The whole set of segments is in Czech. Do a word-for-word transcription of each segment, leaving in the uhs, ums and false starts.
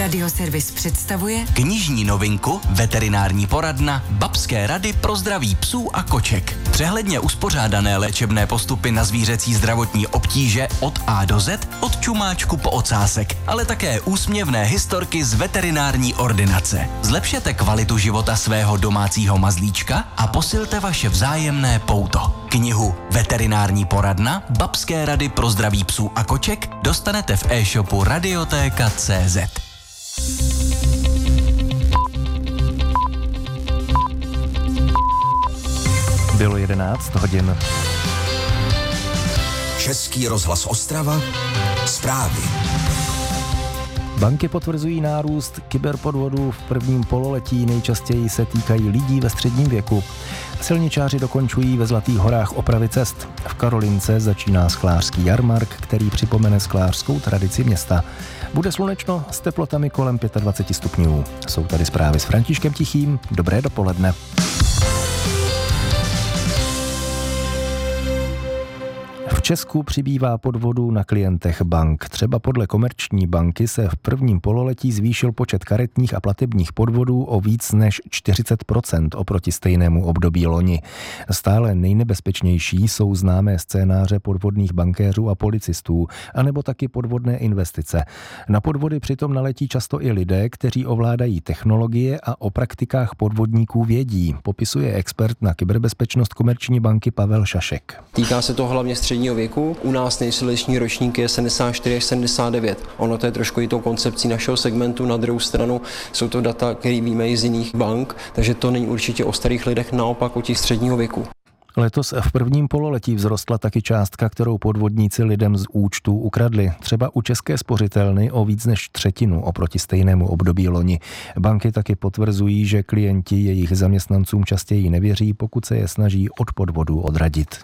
Radioservis představuje knižní novinku Veterinární poradna Babské rady pro zdraví psů a koček. Přehledně uspořádané léčebné postupy na zvířecí zdravotní obtíže od A do Z, od čumáčku po ocásek, ale také úsměvné historky z veterinární ordinace. Zlepšete kvalitu života svého domácího mazlíčka a posilte vaše vzájemné pouto. Knihu Veterinární poradna Babské rady pro zdraví psů a koček dostanete v e-shopu radiotéka tečka cé zet. Bylo jedenáct hodin. Český rozhlas Ostrava, zprávy. Banky potvrzují nárůst kyberpodvodů v prvním pololetí, nejčastěji se týkají lidí ve středním věku. Silničáři dokončují ve Zlatých horách opravy cest. V Karolince začíná sklářský jarmark, který připomene sklářskou tradici města. Bude slunečno s teplotami kolem dvacet pět stupňů. Jsou tady zprávy s Františkem Tichým. Dobré dopoledne. V Česku přibývá podvodů na klientech bank. Třeba podle Komerční banky se v prvním pololetí zvýšil počet karetních a platebních podvodů o víc než čtyřicet procent oproti stejnému období loni. Stále nejnebezpečnější jsou známé scénáře podvodných bankéřů a policistů, anebo taky podvodné investice. Na podvody přitom naletí často i lidé, kteří ovládají technologie a o praktikách podvodníků vědí, popisuje expert na kyberbezpečnost Komerční banky Pavel Šašek. Týká se to hlavně středního věku. U nás nejsilnější ročník je sedmdesát čtyři až sedmdesát devět. Ono to je trošku i tou koncepcí našeho segmentu. Na druhou stranu jsou to data, které víme i z jiných bank, takže to není určitě o starých lidech, naopak o těch středního věku. Letos v prvním pololetí vzrostla taky částka, kterou podvodníci lidem z účtů ukradli. Třeba u České spořitelny o víc než třetinu oproti stejnému období loni. Banky taky potvrzují, že klienti jejich zaměstnancům častěji nevěří, pokud se je snaží od podvodu odradit.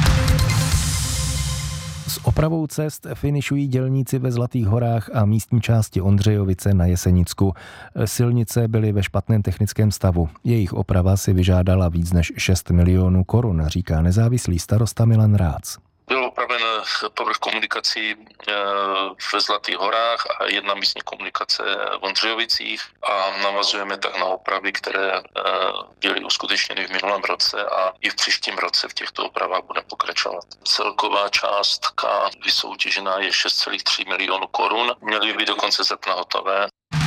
S opravou cest finišují dělníci ve Zlatých horách a místní části Ondřejovice na Jesenicku. Silnice byly ve špatném technickém stavu. Jejich oprava si vyžádala víc než šest milionů korun, říká nezávislý starosta Milan Rác. Byl opraven povrch komunikací ve Zlatých horách a jedna místní komunikace v Ondřejovicích a navazujeme tak na opravy, které byly uskutečněny v minulém roce a i v příštím roce v těchto opravách budeme pokračovat. Celková částka vysoutěžená je šest celá tři milionu korun. Měly by být do konce srpna hotové.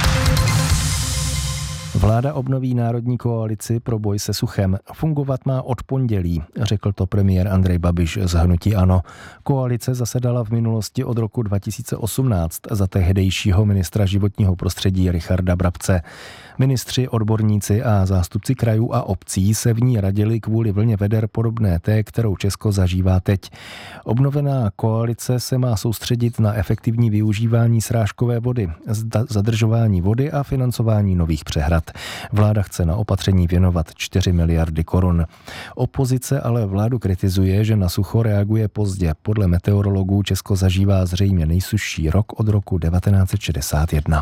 Vláda obnoví národní koalici pro boj se suchem. Fungovat má od pondělí, řekl to premiér Andrej Babiš z hnutí ANO. Koalice zasedala v minulosti od roku dva tisíce osmnáct za tehdejšího ministra životního prostředí Richarda Brabce. Ministři, odborníci a zástupci krajů a obcí se v ní radili kvůli vlně veder podobné té, kterou Česko zažívá teď. Obnovená koalice se má soustředit na efektivní využívání srážkové vody, zadržování vody a financování nových přehrad. Vláda chce na opatření věnovat čtyři miliardy korun. Opozice ale vládu kritizuje, že na sucho reaguje pozdě. Podle meteorologů Česko zažívá zřejmě nejsušší rok od roku devatenáct set šedesát jedna.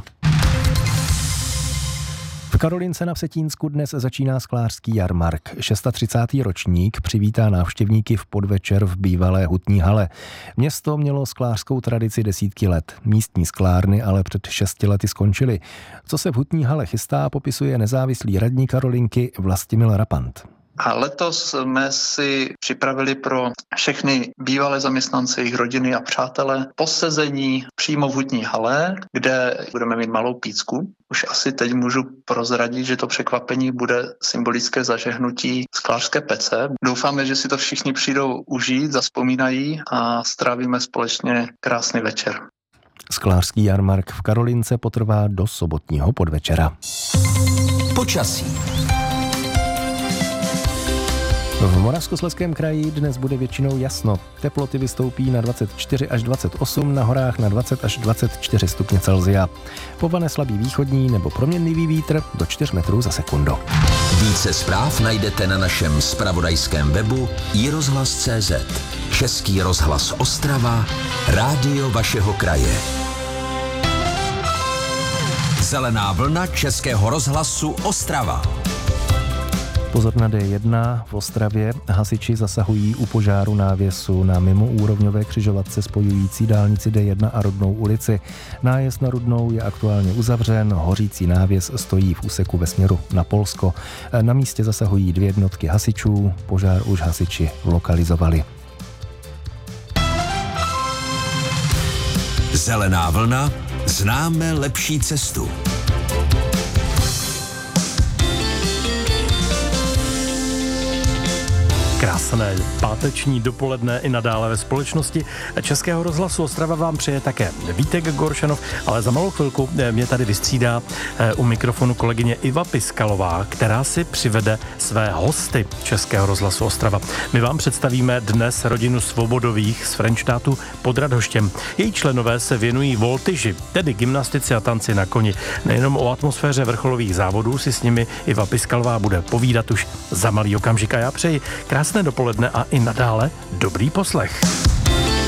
V Karolince na Vsetínsku dnes začíná sklářský jarmark. třicátý šestý ročník přivítá návštěvníky v podvečer v bývalé hutní hale. Město mělo sklářskou tradici desítky let. Místní sklárny ale před šesti lety skončily. Co se v hutní hale chystá, popisuje nezávislý radní Karolinky Vlastimil Rapant. A letos jsme si připravili pro všechny bývalé zaměstnance, jejich rodiny a přátele posezení přímo v hutní hale, kde budeme mít malou pícku. Už asi teď můžu prozradit, že to překvapení bude symbolické zažehnutí sklářské pece. Doufáme, že si to všichni přijdou užít, zavzpomínají a strávíme společně krásný večer. Sklářský jarmark v Karolince potrvá do sobotního podvečera. Počasí. V Moravskoslezském kraji dnes bude většinou jasno. Teploty vystoupí na dvacet čtyři až dvacet osm, na horách na dvacet až dvacet čtyři stupně Celsia. Povane slabý východní nebo proměnlivý vítr do čtyř metrů za sekundu. Více zpráv najdete na našem zpravodajském webu i rozhlas tečka cé zet. Český rozhlas Ostrava, rádio vašeho kraje. Zelená vlna Českého rozhlasu Ostrava. Pozor na D jedna v Ostravě. Hasiči zasahují u požáru návěsu na mimoúrovňové křižovatce spojující dálnici D jedna a Rudnou ulici. Nájezd na Rudnou je aktuálně uzavřen, hořící návěs stojí v úseku ve směru na Polsko. Na místě zasahují dvě jednotky hasičů, požár už hasiči lokalizovali. Zelená vlna, známe lepší cestu. Krásné páteční dopoledne i nadále ve společnosti Českého rozhlasu Ostrava vám přeje také Vítek Goršanov, ale za malou chvilku mě tady vystřídá u mikrofonu kolegyně Iva Piskalová, která si přivede své hosty Českého rozhlasu Ostrava. My vám představíme dnes rodinu Svobodových z Frenštátu pod Radhoštěm. Její členové se věnují voltyži, tedy gymnastice a tanci na koni. Nejenom o atmosféře vrcholových závodů si s nimi Iva Piskalová bude povídat už za malý okamžik a já přeji krásné dopoledne a i nadále dobrý poslech.